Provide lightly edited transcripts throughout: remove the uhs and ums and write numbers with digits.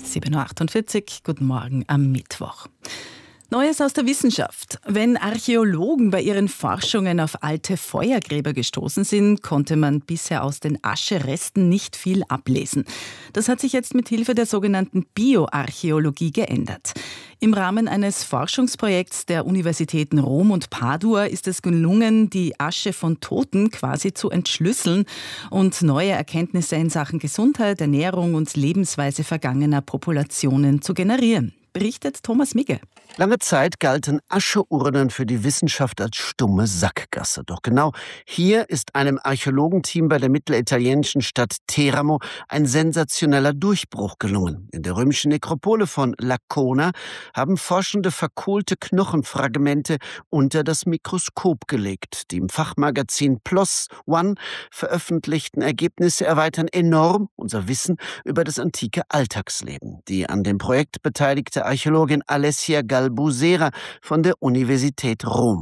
7.48 Uhr, guten Morgen am Mittwoch. Neues aus der Wissenschaft. Wenn Archäologen bei ihren Forschungen auf alte Feuergräber gestoßen sind, konnte man bisher aus den Ascheresten nicht viel ablesen. Das hat sich jetzt mit Hilfe der sogenannten Bioarchäologie geändert. Im Rahmen eines Forschungsprojekts der Universitäten Rom und Padua ist es gelungen, die Asche von Toten quasi zu entschlüsseln und neue Erkenntnisse in Sachen Gesundheit, Ernährung und Lebensweise vergangener Populationen zu generieren. Berichtet Thomas Migge. Lange Zeit galten Ascheurnen für die Wissenschaft als stumme Sackgasse. Doch genau hier ist einem Archäologenteam bei der mittelitalienischen Stadt Teramo ein sensationeller Durchbruch gelungen. In der römischen Nekropole von Lacona haben Forschende verkohlte Knochenfragmente unter das Mikroskop gelegt. Die im Fachmagazin PLOS ONE veröffentlichten Ergebnisse erweitern enorm unser Wissen über das antike Alltagsleben. Die an dem Projekt beteiligte Archäologin Alessia Galbusera von der Universität Rom.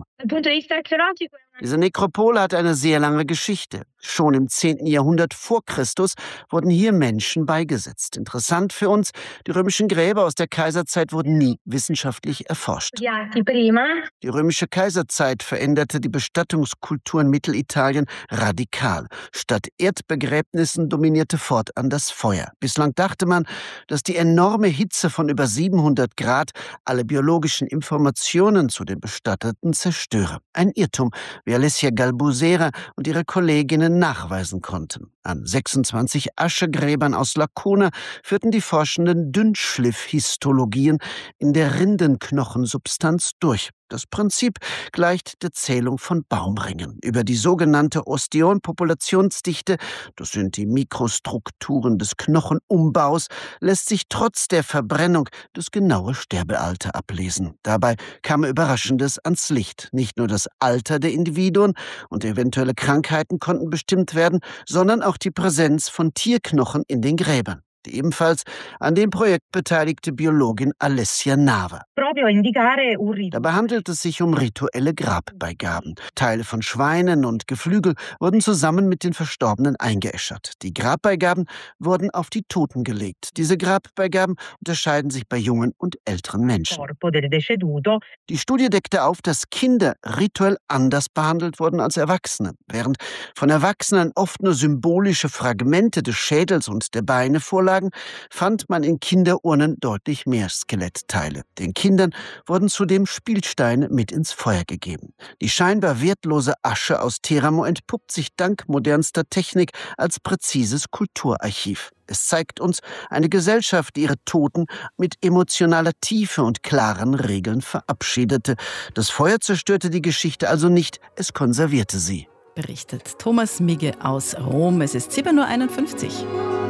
Diese Nekropole hat eine sehr lange Geschichte. Schon im 10. Jahrhundert vor Christus wurden hier Menschen beigesetzt. Interessant für uns, die römischen Gräber aus der Kaiserzeit wurden nie wissenschaftlich erforscht. Die römische Kaiserzeit veränderte die Bestattungskultur in Mittelitalien radikal. Statt Erdbegräbnissen dominierte fortan das Feuer. Bislang dachte man, dass die enorme Hitze von über 700 Grad alle biologischen Informationen zu den Bestatteten zerstöre. Ein Irrtum, wie Alessia Galbusera und ihre Kolleginnen nachweisen konnten. An 26 Aschegräbern aus Lacona führten die Forschenden Dünnschliff-Histologien in der Rindenknochensubstanz durch. Das Prinzip gleicht der Zählung von Baumringen. Über die sogenannte Osteon-Populationsdichte, das sind die Mikrostrukturen des Knochenumbaus, lässt sich trotz der Verbrennung das genaue Sterbealter ablesen. Dabei kam Überraschendes ans Licht. Nicht nur das Alter der Individuen und eventuelle Krankheiten konnten bestimmt werden, sondern auch die Präsenz von Tierknochen in den Gräbern. Die ebenfalls an dem Projekt beteiligte Biologin Alessia Nava. Dabei handelt es sich um rituelle Grabbeigaben. Teile von Schweinen und Geflügel wurden zusammen mit den Verstorbenen eingeäschert. Die Grabbeigaben wurden auf die Toten gelegt. Diese Grabbeigaben unterscheiden sich bei jungen und älteren Menschen. Die Studie deckte auf, dass Kinder rituell anders behandelt wurden als Erwachsene. Während von Erwachsenen oft nur symbolische Fragmente des Schädels und der Beine vorlagen, fand man in Kinderurnen deutlich mehr Skelettteile. Den Kindern wurden zudem Spielsteine mit ins Feuer gegeben. Die scheinbar wertlose Asche aus Teramo entpuppt sich dank modernster Technik als präzises Kulturarchiv. Es zeigt uns eine Gesellschaft, die ihre Toten mit emotionaler Tiefe und klaren Regeln verabschiedete. Das Feuer zerstörte die Geschichte also nicht, es konservierte sie. Berichtet Thomas Migge aus Rom. Es ist 7.51 Uhr.